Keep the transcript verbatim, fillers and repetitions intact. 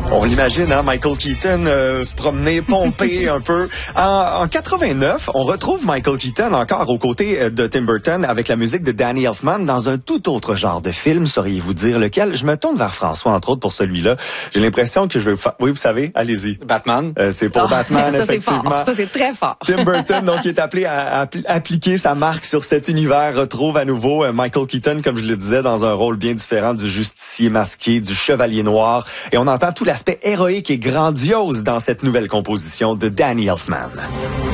On l'imagine, hein, Michael Keaton euh, se promener, pomper un peu. En, en quatre-vingt-neuf, on retrouve Michael Keaton encore aux côtés de Tim Burton avec la musique de Danny Elfman dans un tout autre genre de film. Sauriez-vous dire lequel? Je me tourne vers François, entre autres, pour celui-là. J'ai l'impression que je vais... Fa... Oui, vous savez, allez-y. Batman. Euh, c'est pour oh, Batman, ça, effectivement. C'est fort. Ça, c'est très fort. Tim Burton, donc, est appelé à, à appliquer sa marque sur cet univers, retrouve à nouveau euh, Michael Keaton, comme je le disais, dans un rôle bien différent du justicier masqué, du chevalier noir. Et on entend tout l'aspect héroïque et grandiose dans cette nouvelle composition de Danny Elfman.